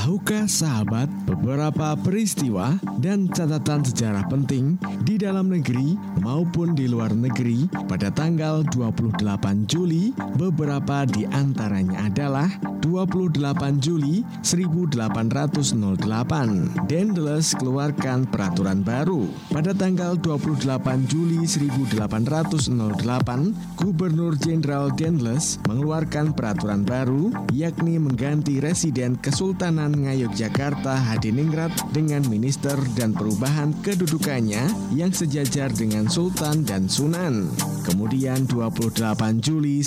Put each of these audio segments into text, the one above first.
Tahukah sahabat beberapa peristiwa dan catatan sejarah penting di dalam negeri maupun di luar negeri pada tanggal 28 Juli? Beberapa di antaranya adalah 28 Juli 1808, Daendels keluarkan peraturan baru. Pada tanggal 28 Juli 1808, Gubernur Jenderal Daendels mengeluarkan peraturan baru, yakni mengganti residen Kesultanan Ngayogyakarta Hadiningrat dengan minister dan perubahan kedudukannya yang sejajar dengan Sultan dan Sunan. Kemudian 28 Juli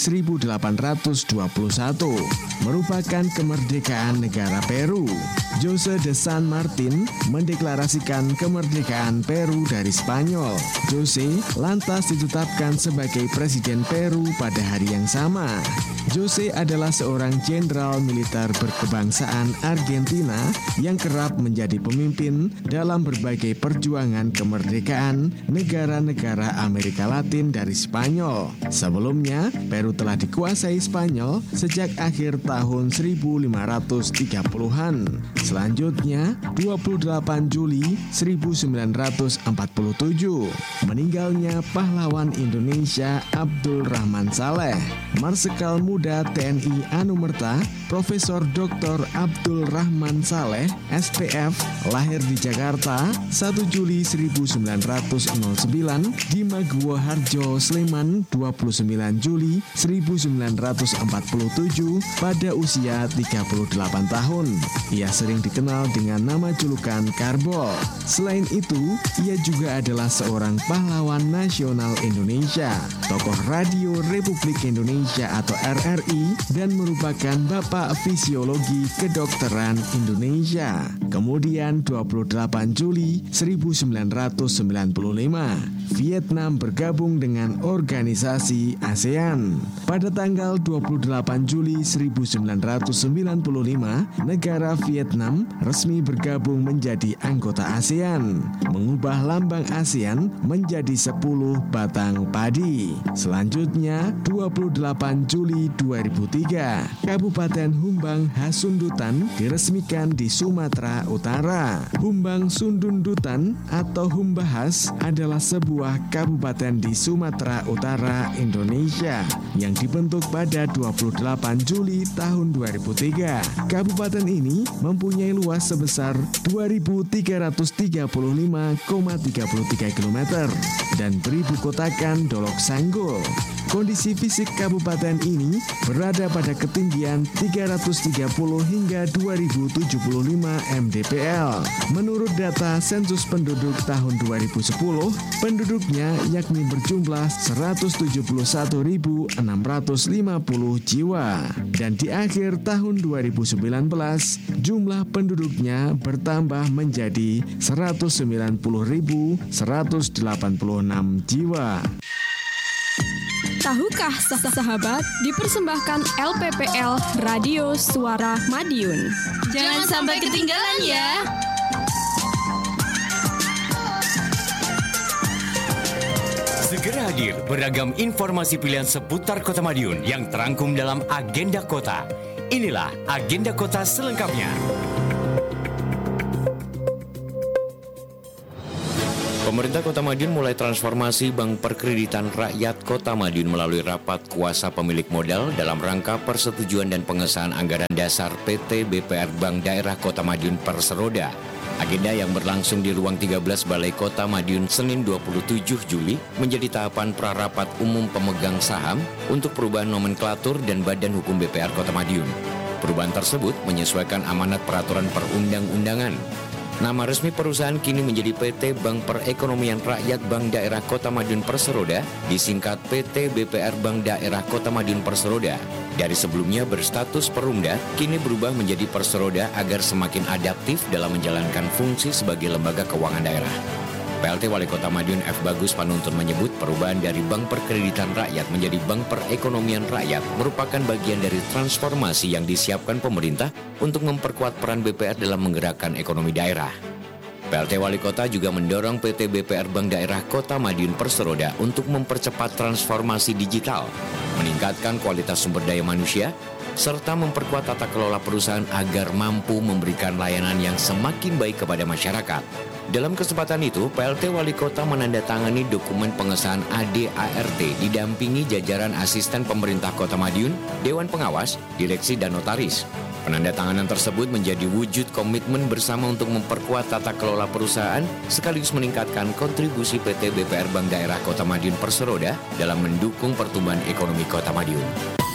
1821 merupakan kemerdekaan negara Peru. José de San Martín mendeklarasikan kemerdekaan Peru dari Spanyol. José lantas ditetapkan sebagai presiden Peru pada hari yang sama. José adalah seorang jenderal militer berkebangsaan Argentina yang kerap menjadi pemimpin dalam berbagai perjuangan kemerdekaan negara-negara Amerika Latin dari Spanyol. Sebelumnya, Peru telah dikuasai Spanyol sejak akhir tahun 1530-an. Selanjutnya, 28 Juli 1947, meninggalnya pahlawan Indonesia Abdul Rahman Saleh. Marsikal Muda TNI Anumerta, Profesor Dr. Abdul Rahman Saleh, SPF, lahir di Jakarta 1 Juli 1909, di Maguwo Harjo, Sleman 29 Juli 1947 pada usia 38 tahun. Ia sering dikenal dengan nama julukan Karbol. Selain itu, ia juga adalah seorang pahlawan nasional Indonesia, tokoh radio Republik Indonesia atau RRI, dan merupakan Bapak Fisiologi Kedokteran Indonesia. Kemudian 28 Juli 1995, Vietnam bergabung dengan organisasi ASEAN. Pada tanggal 28 Juli 1995, negara Vietnam resmi bergabung menjadi anggota ASEAN, mengubah lambang ASEAN menjadi 10 batang padi. Selanjutnya, 28 Juli 2003, Kabupaten Humbang Hasundutan diresmikan di Sumatera Utara. Humbang Sundundutan atau Humbahas adalah sebuah kabupaten di Sumatera Utara, Indonesia yang dibentuk pada 28 Juli tahun 2003. Kabupaten ini mempunyai luas sebesar 2.335,33 km dan beribu kotakan Dolok Sanggul. Kondisi fisik kabupaten ini berada pada ketinggian 330 hingga 2075 mdpl. Menurut data sensus penduduk tahun 2010, penduduknya yakni berjumlah 171.650 jiwa. Dan di akhir tahun 2019, jumlah penduduknya bertambah menjadi 190.186 jiwa. Tahukah sahabat, dipersembahkan LPPL Radio Suara Madiun. Jangan sampai ketinggalan ya. Segera hadir beragam informasi pilihan seputar Kota Madiun yang terangkum dalam Agenda Kota. Inilah Agenda Kota selengkapnya. Pemerintah Kota Madiun mulai transformasi Bank Perkreditan Rakyat Kota Madiun melalui rapat kuasa pemilik modal dalam rangka persetujuan dan pengesahan anggaran dasar PT BPR Bank Daerah Kota Madiun Perseroda. Agenda yang berlangsung di ruang 13 Balai Kota Madiun Senin 27 Juli menjadi tahapan prarapat umum pemegang saham untuk perubahan nomenklatur dan badan hukum BPR Kota Madiun. Perubahan tersebut menyesuaikan amanat peraturan perundang-undangan. Nama resmi perusahaan kini menjadi PT Bank Perekonomian Rakyat Bank Daerah Kota Madiun Perseroda, disingkat PT BPR Bank Daerah Kota Madiun Perseroda. Dari sebelumnya berstatus Perumda, kini berubah menjadi Perseroda agar semakin adaptif dalam menjalankan fungsi sebagai lembaga keuangan daerah. PLT Wali Kota Madiun F. Bagus Panuntun menyebut perubahan dari Bank Perkreditan Rakyat menjadi Bank Perekonomian Rakyat merupakan bagian dari transformasi yang disiapkan pemerintah untuk memperkuat peran BPR dalam menggerakkan ekonomi daerah. PLT Wali Kota juga mendorong PT BPR Bank Daerah Kota Madiun Perseroda untuk mempercepat transformasi digital, meningkatkan kualitas sumber daya manusia, serta memperkuat tata kelola perusahaan agar mampu memberikan layanan yang semakin baik kepada masyarakat. Dalam kesempatan itu, PLT Wali Kota menandatangani dokumen pengesahan ADART didampingi jajaran asisten pemerintah Kota Madiun, Dewan Pengawas, Direksi dan Notaris. Penandatanganan tersebut menjadi wujud komitmen bersama untuk memperkuat tata kelola perusahaan sekaligus meningkatkan kontribusi PT BPR Bank Daerah Kota Madiun Perseroda dalam mendukung pertumbuhan ekonomi Kota Madiun.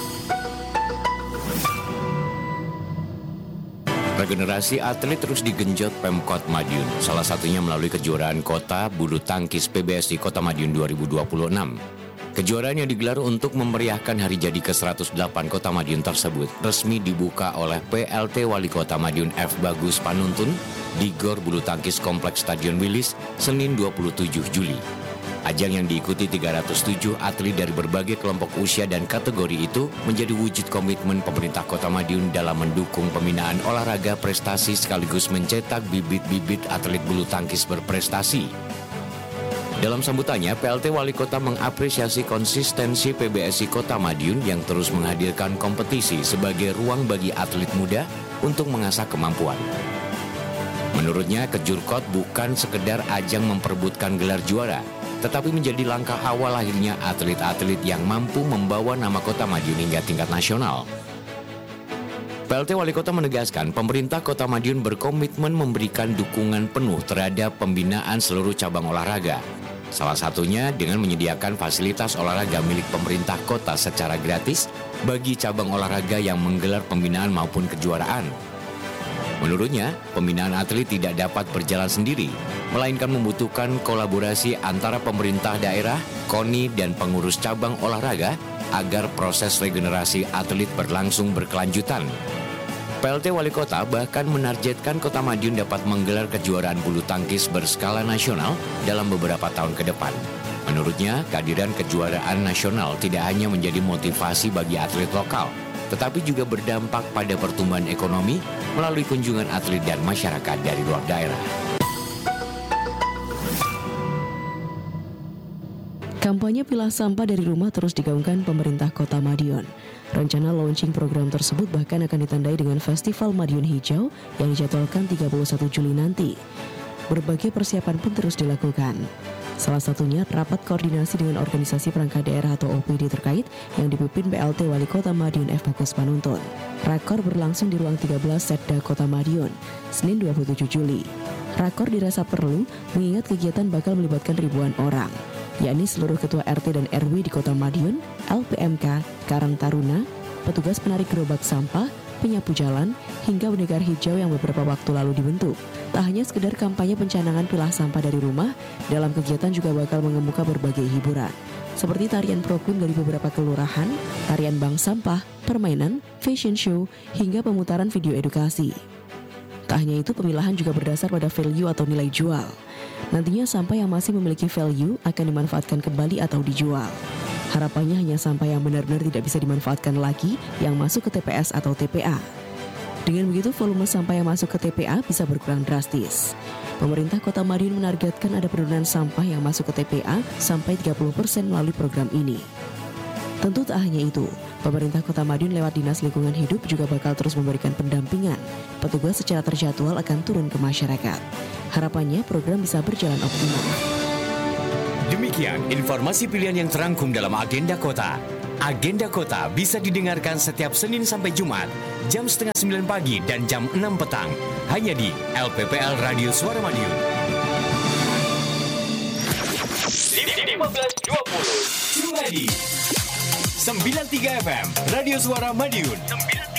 Regenerasi atlet terus digenjot Pemkot Madiun, salah satunya melalui kejuaraan kota bulu tangkis PBSI Kota Madiun 2026. Kejuaraan yang digelar untuk memeriahkan hari jadi ke-108 Kota Madiun tersebut resmi dibuka oleh PLT Wali Kota Madiun F. Bagus Panuntun di Gor Bulu Tangkis Kompleks Stadion Wilis, Senin 27 Juli. Ajang yang diikuti 307 atlet dari berbagai kelompok usia dan kategori itu menjadi wujud komitmen pemerintah Kota Madiun dalam mendukung pembinaan olahraga prestasi sekaligus mencetak bibit-bibit atlet bulu tangkis berprestasi. Dalam sambutannya, PLT Wali Kota mengapresiasi konsistensi PBSI Kota Madiun yang terus menghadirkan kompetisi sebagai ruang bagi atlet muda untuk mengasah kemampuan. Menurutnya, Kejurkot bukan sekedar ajang memperebutkan gelar juara, tetapi menjadi langkah awal lahirnya atlet-atlet yang mampu membawa nama Kota Madiun hingga tingkat nasional. PLT Wali Kota menegaskan pemerintah Kota Madiun berkomitmen memberikan dukungan penuh terhadap pembinaan seluruh cabang olahraga. Salah satunya dengan menyediakan fasilitas olahraga milik pemerintah kota secara gratis bagi cabang olahraga yang menggelar pembinaan maupun kejuaraan. Menurutnya, pembinaan atlet tidak dapat berjalan sendiri, melainkan membutuhkan kolaborasi antara pemerintah daerah, KONI, dan pengurus cabang olahraga agar proses regenerasi atlet berlangsung berkelanjutan. PLT Wali Kota bahkan menargetkan Kota Madiun dapat menggelar kejuaraan bulu tangkis berskala nasional dalam beberapa tahun ke depan. Menurutnya, kehadiran kejuaraan nasional tidak hanya menjadi motivasi bagi atlet lokal, tetapi juga berdampak pada pertumbuhan ekonomi melalui kunjungan atlet dan masyarakat dari luar daerah. Kampanye pilah sampah dari rumah terus digaungkan pemerintah Kota Madiun. Rencana launching program tersebut bahkan akan ditandai dengan Festival Madiun Hijau yang dijadwalkan 31 Juli nanti. Berbagai persiapan pun terus dilakukan. Salah satunya rapat koordinasi dengan organisasi perangkat daerah atau OPD terkait yang dipimpin PLT Wali Kota Madiun F. Bagus Panuntun. Rakor berlangsung di ruang 13 Setda Kota Madiun, Senin 27 Juli. Rakor dirasa perlu mengingat kegiatan bakal melibatkan ribuan orang, yakni seluruh ketua RT dan RW di Kota Madiun, LPMK, Karang Taruna, petugas penarik gerobak sampah, penyapu jalan, hingga bendera hijau yang beberapa waktu lalu dibentuk. Tak hanya sekedar kampanye pencanangan pilah sampah dari rumah, dalam kegiatan juga bakal mengemuka berbagai hiburan, seperti tarian program dari beberapa kelurahan, tarian bank sampah, permainan, fashion show, hingga pemutaran video edukasi. Tak hanya itu, pemilahan juga berdasar pada value atau nilai jual. Nantinya sampah yang masih memiliki value akan dimanfaatkan kembali atau dijual. Harapannya hanya sampah yang benar-benar tidak bisa dimanfaatkan lagi yang masuk ke TPS atau TPA. Dengan begitu, volume sampah yang masuk ke TPA bisa berkurang drastis. Pemerintah Kota Madiun menargetkan ada penurunan sampah yang masuk ke TPA sampai 30% melalui program ini. Tentu tak hanya itu, pemerintah Kota Madiun lewat Dinas Lingkungan Hidup juga bakal terus memberikan pendampingan. Petugas secara terjadwal akan turun ke masyarakat. Harapannya program bisa berjalan optimal. Demikian informasi pilihan yang terangkum dalam Agenda Kota. Agenda Kota bisa didengarkan setiap Senin sampai Jumat, jam 8:30 pagi dan jam 6 petang. Hanya di LPPL Radio Suara Madiun. 15.20 Jumadi 93 FM Radio Suara Madiun.